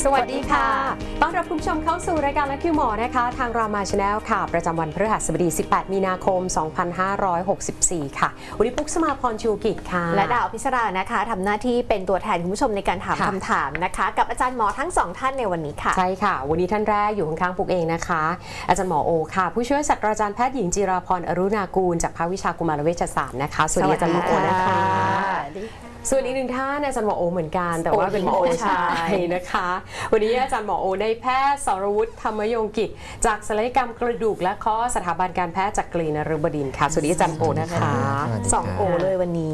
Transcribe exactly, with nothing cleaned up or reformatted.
สวัสดีค่ะต้อนรับคุณผู้ชมเข้าสู่รายการนักคิวหมอนะคะทางรามาชาแนลค่ะประจำวันพฤหัสบดีสิบแปดมีนาคมสองพันห้าร้อยหกสิบสี่ค่ะวันนี้ปุ๊กสมาพรชูกิจค่ะและดาวพิศรานะคะทำหน้าที่เป็นตัวแทนคุณผู้ชมในการถามคำถามนะคะกับอาจารย์หมอทั้งสองท่านในวันนี้ค่ะใช่ค่ะวันนี้ท่านแรกอยู่ข้างๆปุ๊กเองนะคะอาจารย์หมอโอค่ะผู้ช่วยศาสตราจารย์แพทย์หญิงจิราพรอรุณากูลจากภาควิชากุมารเวชศาสตร์นะคะสวัสดีอาจารย์หมอโอนะคะส่วนอีกหนึ่งท่านอาจารย์หมอโอเหมือนกันแต่ว่าเป็นหมอโอชายนะคะวันนี้อาจารย์หมอโอได้แพทย์สรวุฒิธรรมยงกิจจากศัลยกรรมกระดูกและข้อสถาบันการแพทย์จากกรีนฤบดินทร์ค่ะสวัสดีอาจารย์โอนะคะสองโอเลยวันนี้